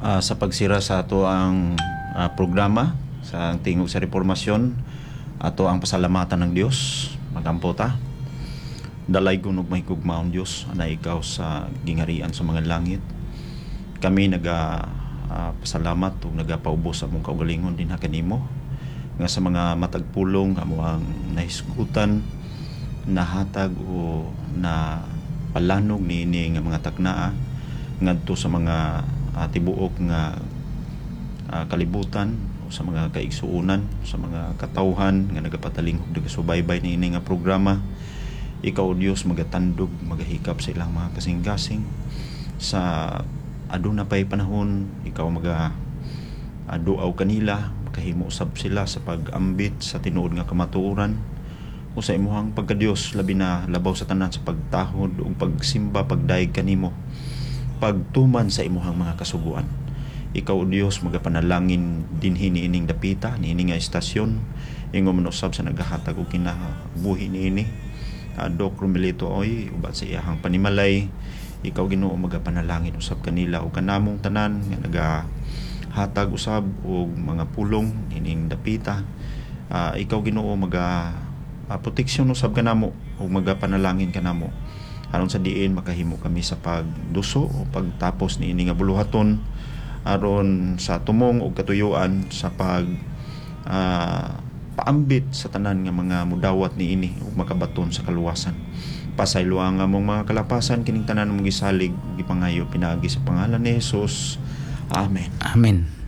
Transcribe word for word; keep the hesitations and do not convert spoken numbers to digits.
ah, sa pagsira sa ato ang ah, programa sa tingog sa reformasyon, ato ang pasalamatan ng Dios. Magampo ta. Dalay kunog mahigugmaon Dios ana ikaw sa gingarian sa mga langit. Kami naga ah, pasalamat ug nagapaubos sa among kaugalingon dinha kanimo nga sa mga matagpulong amo ang nahisgutan, nahatag o na palanog niini nga mga taknaa ngadto sa mga uh, tibuok nga uh, kalibutan o sa mga kaigsuunan, sa mga katawhan nga nagapatalingog nagasubaybay niini nga programa. Ikaw Dios magatandog, magahikap sa ilang mga kasing-kasing sa aduna pay panahon. Ikaw maga aduaw kanila, kahimo usab sila sa pag-ambit sa tinuod nga kamatuoran o sa imuhang pagka-Dios, labi na labaw sa tanan sa pagtahod ug pagsimba, pagdaig kanimo, pagtuman sa imuhang mga kasuguan. Ikaw Dios magapanalangin dinhi niining dapita niini nga estasyon, ingon man usab sa nagahatag og kinabuhi niini uh, Doc Romelito oy ubat sa iyahang panimalay. Ikaw Ginoo magapanalangin usab kanila o kanamong tanan nga nagahatag usab og mga pulong niining dapita. Uh, ikaw Ginoo maga uh, proteksyon usab kanamo o magapanalangin kanamo aron sa diin makahimo kami sa pagduso o pagtapos niini nga buluhaton aron sa tumong o katuyuan sa pag uh, paambit sa tanan nga mga mudawat niini ug makabaton sa kaluwasan. Pasaylo ang among mga kalapasan kining tanan mong gisalig gipangayo pinaagi sa pangalan ni Jesus. Amen. Amen.